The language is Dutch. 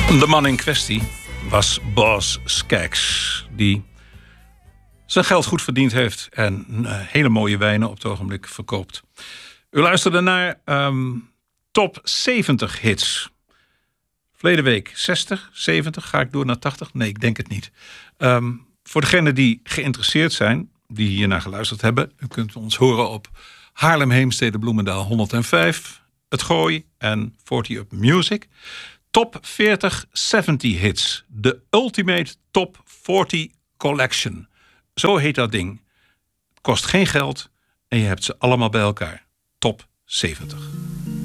De man in kwestie was Boz Scaggs, die zijn geld goed verdiend heeft en hele mooie wijnen op het ogenblik verkoopt. U luisterde naar top 70 hits. Verleden week 60, 70, ga ik door naar 80? Nee, ik denk het niet. Voor degenen die geïnteresseerd zijn, die hiernaar geluisterd hebben, u kunt ons horen op Haarlem, Heemstede, Bloemendaal 105, Het Gooi en 40 Up Music. Top 40 70 hits. De Ultimate Top 40 Collection. Zo heet dat ding. Het kost geen geld en je hebt ze allemaal bij elkaar. Top 70.